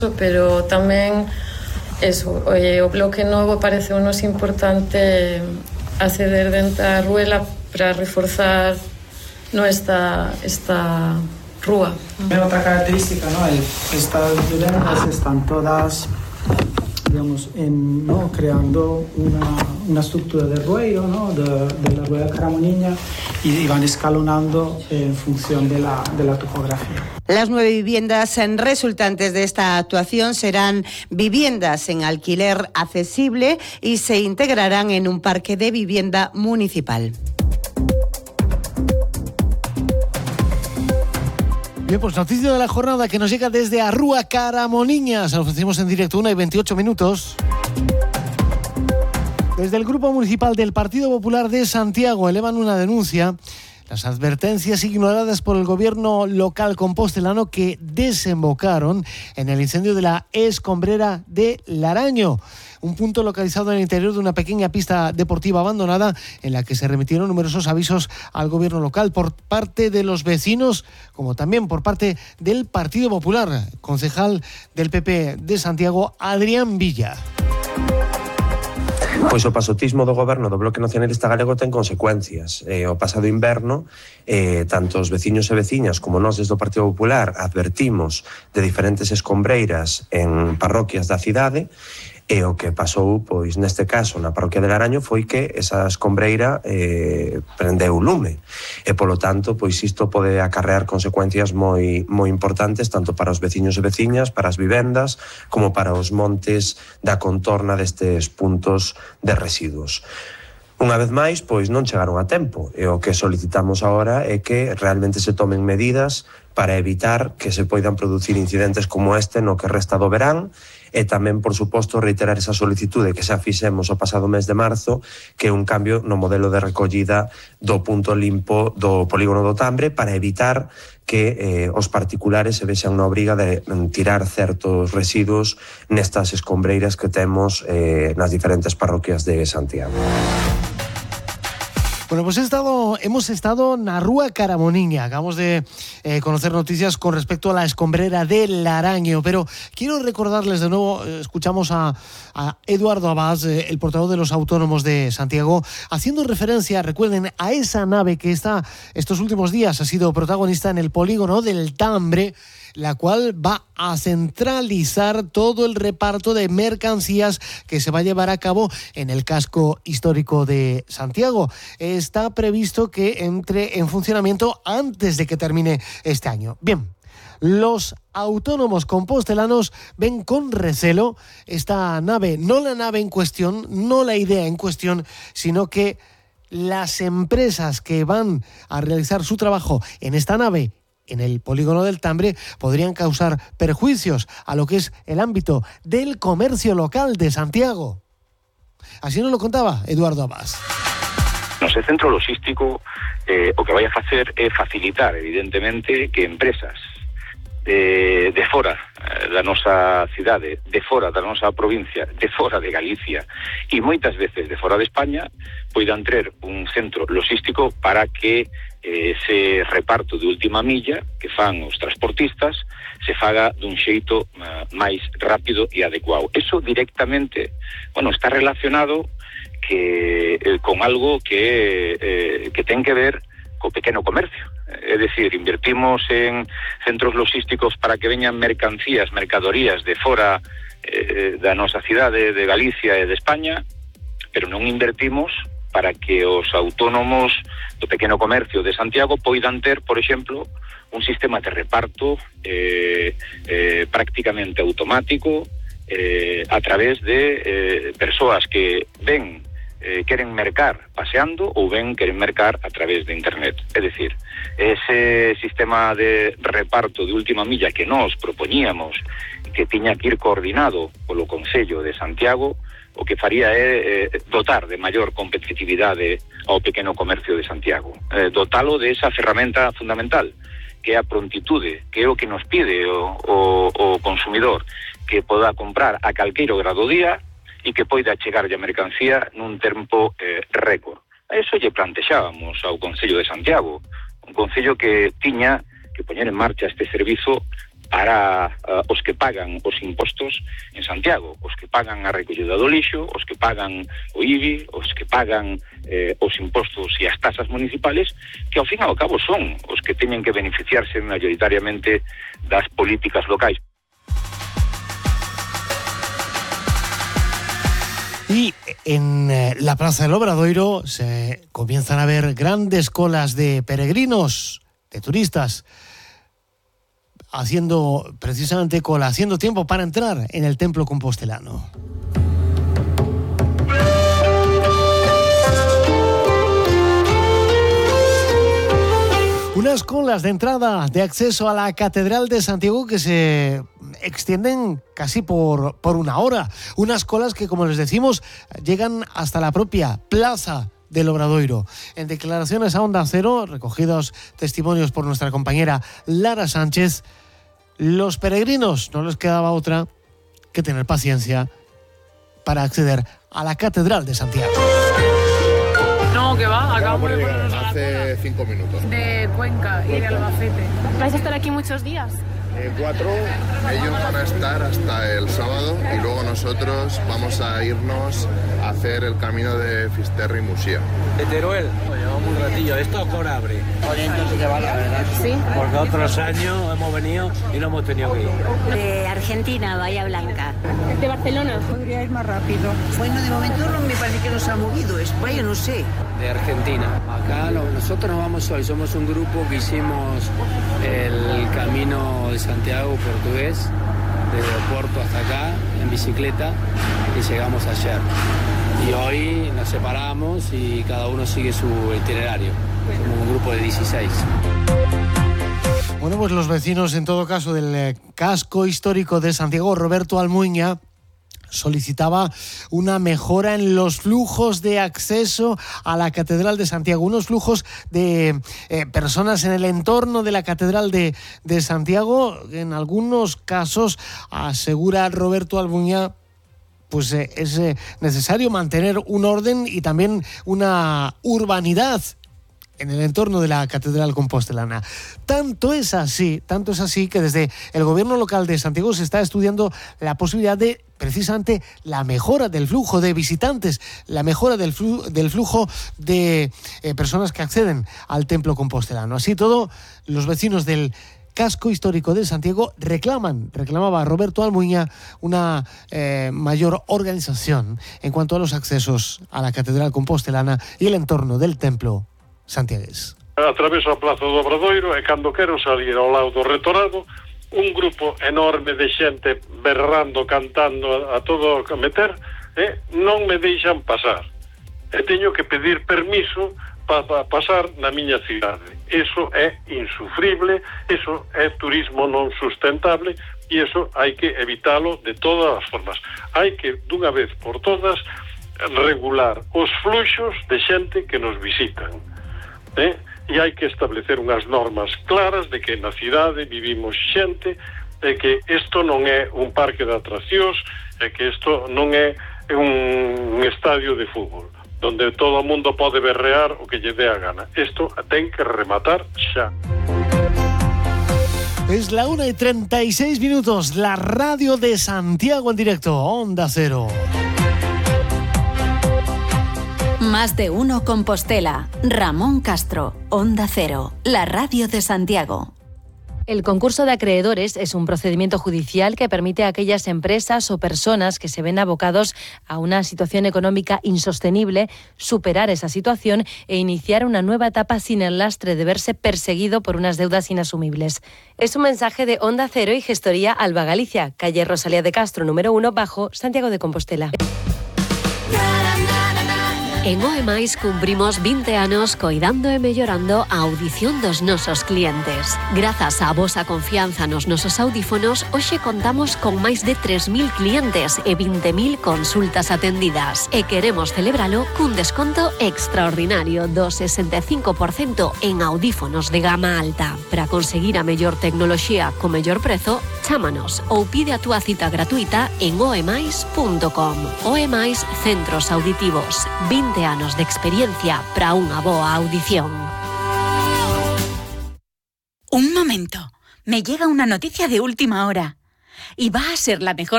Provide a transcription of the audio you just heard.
Pero tamén eso, o bloque novo parece unos importante acceder dentro da ruela para reforzar esta rúa. Otra característica, ¿no? Estas viviendas están todas, digamos, ¿no? creando una estructura de ruedo, ¿no? de la rueda Caramoniña, y van escalonando en función de la topografía. Las 9 viviendas resultantes de esta actuación serán viviendas en alquiler accesible y se integrarán en un parque de vivienda municipal. Bien, pues noticia de la jornada que nos llega desde Arrúa Caramoniña. Se lo ofrecimos en directo, 1:28. Desde el Grupo Municipal del Partido Popular de Santiago elevan una denuncia. Las advertencias ignoradas por el gobierno local compostelano que desembocaron en el incendio de la escombrera de Laraño, un punto localizado en el interior de una pequeña pista deportiva abandonada en la que se remitieron numerosos avisos al gobierno local por parte de los vecinos, como también por parte del Partido Popular. Concejal del PP de Santiago, Adrián Villa. Pois o pasotismo do goberno do Bloque Nacionalista Galego ten consecuencias. O pasado inverno, tanto os veciños e veciñas como nós desde o Partido Popular advertimos de diferentes escombreiras en parroquias da cidade, e o que pasou, pois neste caso, na parroquia de Laraño, foi que esa escombreira prendeu lume. E, polo tanto, pois isto pode acarrear consecuencias moi importantes, tanto para os veciños e veciñas, para as vivendas, como para os montes da contorna destes puntos de residuos. Unha vez máis, pois non chegaron a tempo, e o que solicitamos agora é que realmente se tomen medidas para evitar que se poidan producir incidentes como este no que resta do verán, e tamén, por suposto, reiterar esa solicitude que xa fixemos o pasado mes de marzo, que é un cambio no modelo de recollida do punto limpo do polígono do Tambre para evitar que os particulares se vexan na obriga de tirar certos residuos nestas escombreiras que temos nas diferentes parroquias de Santiago. Bueno, pues hemos estado en Arrúa Caramoniña. Acabamos de conocer noticias con respecto a la escombrera de Laraño, pero quiero recordarles de nuevo, escuchamos a Eduardo Abás, el portavoz de los autónomos de Santiago, haciendo referencia, recuerden, a esa nave que estos últimos días ha sido protagonista en el polígono del Tambre, la cual va a centralizar todo el reparto de mercancías que se va a llevar a cabo en el casco histórico de Santiago. Está previsto que entre en funcionamiento antes de que termine este año. Bien, los autónomos compostelanos ven con recelo esta nave, no la nave en cuestión, no la idea en cuestión, sino que las empresas que van a realizar su trabajo en esta nave en el polígono del Tambre podrían causar perjuicios a lo que es el ámbito del comercio local de Santiago. Así nos lo contaba Eduardo Abás. Ese centro logístico o que vai a facer é facilitar, evidentemente, que empresas de fora da nosa cidade, de fora da nosa provincia, de fora de Galicia e moitas veces de fora de España poidan ter un centro logístico para que ese reparto de última milla que fan os transportistas se faga dun xeito máis rápido e adecuado. Eso directamente, está relacionado con algo que ten que ver co pequeno comercio. É dicir, invertimos en centros logísticos para que veñan mercadorías de fora da nosa cidade, de Galicia e de España, pero non invertimos para que os autónomos do pequeno comercio de Santiago poidan ter, por exemplo, un sistema de reparto prácticamente automático a través de persoas que ven queren mercar paseando ou ben queren mercar a través de internet. É dicir, ese sistema de reparto de última milla que nós propoñíamos que tiña que ir coordinado polo Concello de Santiago, o que faría é dotar de maior competitividade ao pequeno comercio de Santiago, dotalo de esa ferramenta fundamental que é a prontitude, que é o que nos pide o consumidor, que poda comprar a calqueiro grado día e que poida chegarlle a mercancía nun tempo récord. A eso lle plantexábamos ao Concello de Santiago, un Concello que tiña que poñer en marcha este servizo para os que pagan os impostos en Santiago, os que pagan a recollida do lixo, os que pagan o IBI, os que pagan os impostos e as tasas municipales, que ao fin e ao cabo son os que teñen que beneficiarse mayoritariamente das políticas locais. Y en la Plaza del Obradoiro se comienzan a ver grandes colas de peregrinos, de turistas, haciendo precisamente cola, haciendo tiempo para entrar en el templo compostelano. Unas colas de entrada, de acceso a la Catedral de Santiago que se extienden casi por una hora. Unas colas que, como les decimos, llegan hasta la propia Plaza del Obradoiro. En declaraciones a Onda Cero, recogidos testimonios por nuestra compañera Lara Sánchez, los peregrinos no les quedaba otra que tener paciencia para acceder a la Catedral de Santiago. No, que va, acabamos de ponernos hace 5 minutos. De Cuenca y de Albacete. ¿Vais a estar aquí muchos días? 4, ellos van a estar hasta el sábado y luego nosotros vamos a irnos a hacer el camino de Fisterra y Musía. De Teruel, llevamos un ratillo, esto ahora abre. Orientos que va, la verdad. Sí. Porque otros años hemos venido y no hemos tenido que ir. De Argentina, Bahía Blanca. ¿De Barcelona? Podría ir más rápido. Bueno, de momento no me parece que nos ha movido, España no sé. De Argentina. Acá nosotros nos vamos hoy, somos un grupo que hicimos el camino de Santiago portugués, desde Oporto hasta acá, en bicicleta, y llegamos ayer. Y hoy nos separamos y cada uno sigue su itinerario. Somos un grupo de 16. Bueno, pues los vecinos, en todo caso, del casco histórico de Santiago, Roberto Almuña, solicitaba una mejora en los flujos de acceso a la Catedral de Santiago, unos flujos de personas en el entorno de la Catedral de Santiago. En algunos casos, asegura Roberto Almuña, pues es necesario mantener un orden y también una urbanidad en el entorno de la Catedral Compostelana. Tanto es así que desde el gobierno local de Santiago se está estudiando la posibilidad de precisamente la mejora del flujo de visitantes, la mejora del flujo de personas que acceden al templo compostelano. Así todo, los vecinos del casco histórico de Santiago reclamaba a Roberto Almuña una mayor organización en cuanto a los accesos a la Catedral Compostelana y el entorno del templo santiagués. Atraveso a Plaza do Obradoiro e cando quero salir ao lado do retorado, un grupo enorme de xente berrando, cantando a todo a meter, non me deixan pasar. E teño que pedir permiso para pasar na miña cidade. Eso é insufrible, eso é turismo non sustentable e eso hai que evitalo de todas as formas. Hai que, dunha vez por todas, regular os fluxos de xente que nos visitan. E hai que establecer unhas normas claras de que na cidade vivimos xente, e que isto non é un parque de atraccións, e que isto non é un estadio de fútbol donde todo o mundo pode berrear o que lle dé a gana. Isto ten que rematar xa. Es la 1:36, la radio de Santiago en directo, Onda Cero. Más de uno Compostela. Ramón Castro, Onda Cero, la radio de Santiago. El concurso de acreedores es un procedimiento judicial que permite a aquellas empresas o personas que se ven abocados a una situación económica insostenible superar esa situación e iniciar una nueva etapa sin el lastre de verse perseguido por unas deudas inasumibles. Es un mensaje de Onda Cero y Gestoría Alba Galicia, calle Rosalía de Castro, número 1, bajo, Santiago de Compostela. En OEMAIS cumprimos 20 anos coidando e mellorando a audición dos nosos clientes. Grazas á vosa confianza nos nosos audífonos, hoxe contamos con máis de 3.000 clientes e 20.000 consultas atendidas. E queremos celebralo cun desconto extraordinario do 65% en audífonos de gama alta. Para conseguir a mellor tecnoloxía co mellor prezo, chámanos ou pide a túa cita gratuita en oemais.com. OEMAIS Centros Auditivos. 20 anos de experiencia para unha boa audición. Un momento. me llega una noticia de última hora. Y va a ser la mejor